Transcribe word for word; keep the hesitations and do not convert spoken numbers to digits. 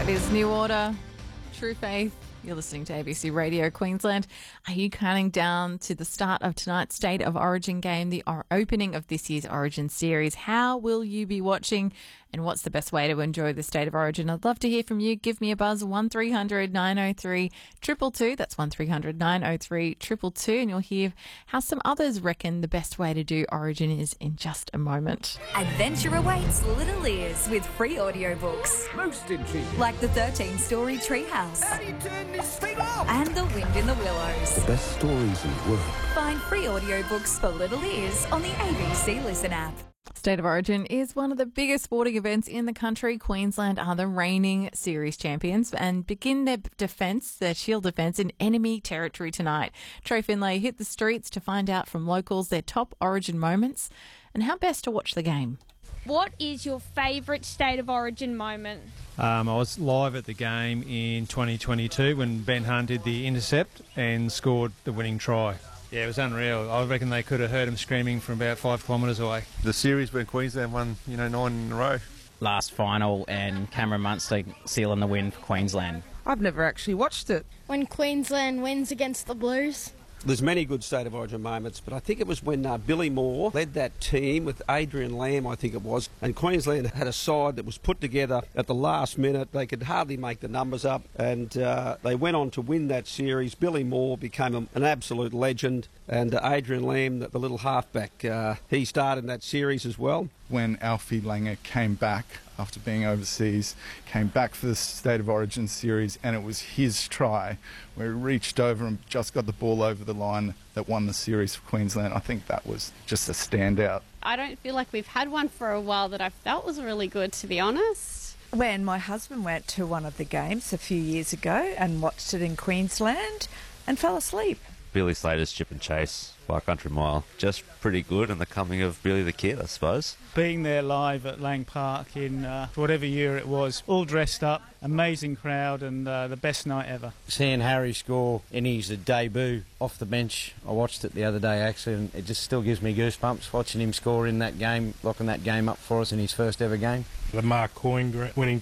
That is New Order, True Faith. You're listening to A B C Radio Queensland. Are you counting down to the start of tonight's State of Origin game, the opening of this year's Origin series? How will you be watching, and what's the best way to enjoy the State of Origin? I'd love to hear from you. Give me a buzz, one three hundred nine oh three two two two. That's one three hundred nine oh three two two two, and you'll hear how some others reckon the best way to do Origin is in just a moment. Adventure awaits little ears with free audiobooks. Most intriguing. Like the thirteen-story Treehouse. How do you turn this thing off? And The Wind in the Willows. The best stories in the world. Find free audiobooks for little ears on the A B C Listen app. State of Origin is one of the biggest sporting events in the country. Queensland are the reigning series champions and begin their defence, their shield defence, in enemy territory tonight. Trey Finlay hit the streets to find out from locals their top Origin moments and how best to watch the game. What is your favourite State of Origin moment? Um, I was live at the game in twenty twenty-two when Ben Hunt did the intercept and scored the winning try. Yeah, it was unreal. I reckon they could have heard him screaming from about five kilometres away. The series when Queensland won, you know, nine in a row. Last final and Cameron Munster sealing the win for Queensland. I've never actually watched it. When Queensland wins against the Blues. There's many good State of Origin moments, but I think it was when uh, Billy Moore led that team with Adrian Lamb, I think it was, and Queensland had a side that was put together at the last minute. They could hardly make the numbers up, and uh, they went on to win that series. Billy Moore became a, an absolute legend, and uh, Adrian Lamb, the, the little halfback, uh, he started in that series as well. When Alfie Langer came back after being overseas, came back for the State of Origin series, and it was his try where he reached over and just got the ball over the line that won the series for Queensland. I think that was just a standout. I don't feel like we've had one for a while that I felt was really good, to be honest. When my husband went to one of the games a few years ago and watched it in Queensland and fell asleep. Billy Slater's Chip and Chase, Far Country Mile, just pretty good, and the coming of Billy the Kid, I suppose. Being there live at Lang Park in uh, whatever year it was, all dressed up, amazing crowd, and uh, the best night ever. Seeing Harry score in his debut off the bench, I watched it the other day actually, and it just still gives me goosebumps watching him score in that game, locking that game up for us in his first ever game. The Mark Coyne winning